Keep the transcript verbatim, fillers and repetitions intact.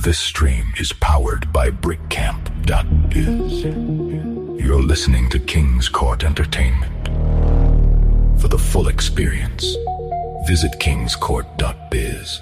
This stream is powered by brickcamp dot biz. You're listening to King's Court Entertainment. For the full experience, visit kings court dot biz.